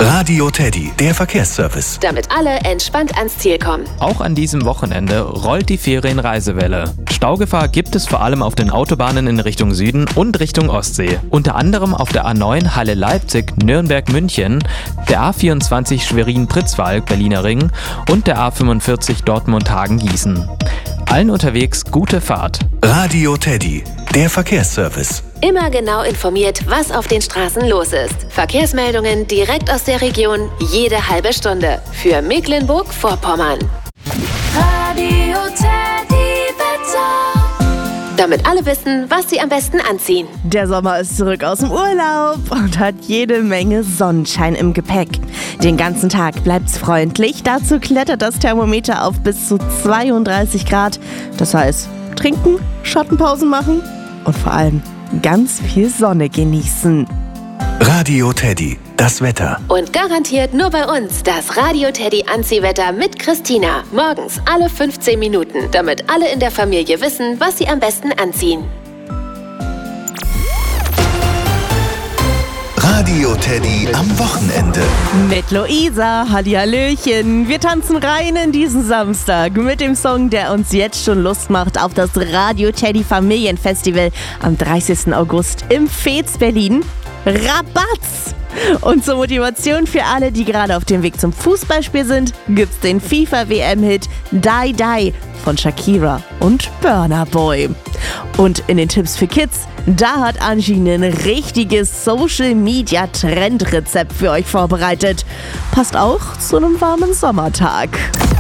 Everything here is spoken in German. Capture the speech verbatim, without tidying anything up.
Radio Teddy, der Verkehrsservice. Damit alle entspannt ans Ziel kommen. Auch an diesem Wochenende rollt die Ferienreisewelle. Staugefahr gibt es vor allem auf den Autobahnen in Richtung Süden und Richtung Ostsee. Unter anderem auf der A neun Halle-Leipzig, Nürnberg-München, der A vierundzwanzig Schwerin-Pritzwalk, Berliner Ring und der A fünfundvierzig Dortmund-Hagen-Gießen. Allen unterwegs gute Fahrt. Radio Teddy, der Verkehrsservice. Immer genau informiert, was auf den Straßen los ist. Verkehrsmeldungen direkt aus der Region, jede halbe Stunde. Für Mecklenburg-Vorpommern. Radio Teddy Wetter. Damit alle wissen, was sie am besten anziehen. Der Sommer ist zurück aus dem Urlaub und hat jede Menge Sonnenschein im Gepäck. Den ganzen Tag bleibt's freundlich. Dazu klettert das Thermometer auf bis zu zweiunddreißig Grad. Das heißt, trinken, Schattenpausen machen und vor allem ganz viel Sonne genießen. Radio Teddy, das Wetter. Und garantiert nur bei uns das Radio Teddy Anziehwetter mit Christina. Morgens alle fünfzehn Minuten, damit alle in der Familie wissen, was sie am besten anziehen. Radio Teddy am Wochenende. Mit Luisa, hallihallöchen. Wir tanzen rein in diesen Samstag mit dem Song, der uns jetzt schon Lust macht auf das Radio Teddy Familienfestival am dreißigsten August im Veets Berlin. Rabatz! Und zur Motivation für alle, die gerade auf dem Weg zum Fußballspiel sind, gibt's den FIFA-W M-Hit Die Die von Shakira und Burna Boy. Und in den Tipps für Kids, da hat Angie ein richtiges Social-Media-Trendrezept für euch vorbereitet. Passt auch zu einem warmen Sommertag.